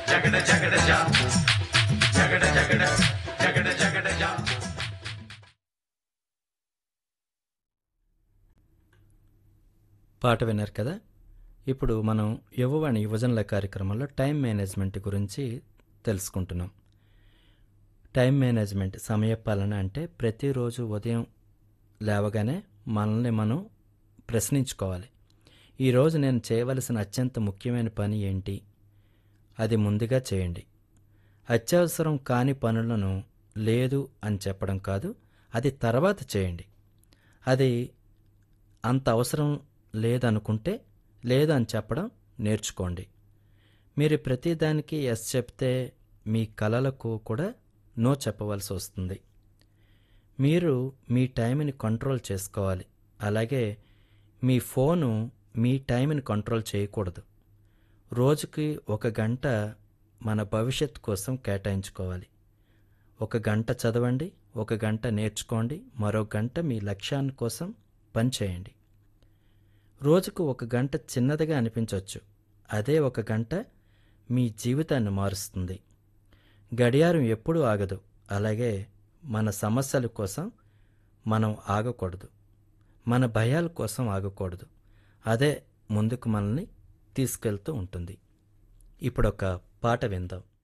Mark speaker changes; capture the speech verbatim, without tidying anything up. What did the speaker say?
Speaker 1: జగడ జగడ జా జగడ జగడ జగడ జగడ జా.
Speaker 2: పాట విన్నారు కదా. ఇప్పుడు మనం యువవాణి యువజనుల కార్యక్రమంలో టైం మేనేజ్మెంట్ గురించి తెలుసుకుంటున్నాం. టైం మేనేజ్మెంట్ సమయపాలన అంటే ప్రతిరోజు ఉదయం లేవగానే మనల్ని మనం ప్రశ్నించుకోవాలి. ఈరోజు నేను చేయవలసిన అత్యంత ముఖ్యమైన పని ఏంటి, అది ముందుగా చేయండి. అత్యవసరం కాని పనులను లేదు అని చెప్పడం కాదు, అది తర్వాత చేయండి. అది అంత అవసరం లేదనుకుంటే లేదు అని చెప్పడం నేర్చుకోండి. మీరు ప్రతిదానికి ఎస్ చెప్తే మీ కలలకు కూడా నో చెప్పవలసి వస్తుంది. మీరు మీ టైంని కంట్రోల్ చేసుకోవాలి. అలాగే మీ ఫోను మీ టైంని కంట్రోల్ చేయకూడదు. రోజుకి ఒక గంట మన భవిష్యత్తు కోసం కేటాయించుకోవాలి. ఒక గంట చదవండి, ఒక గంట నేర్చుకోండి, మరో గంట మీ లక్ష్యాన్ని కోసం పనిచేయండి. రోజుకు ఒక గంట చిన్నదిగా అనిపించవచ్చు, అదే ఒక గంట మీ జీవితాన్ని మారుస్తుంది. గడియారం ఎప్పుడూ ఆగదు, అలాగే మన సమస్యల కోసం మనం ఆగకూడదు, మన భయాల కోసం ఆగకూడదు. అదే ముందుకు మనల్ని తీసుకెళ్తూ ఉంటుంది. ఇప్పుడొక పాట విందాం.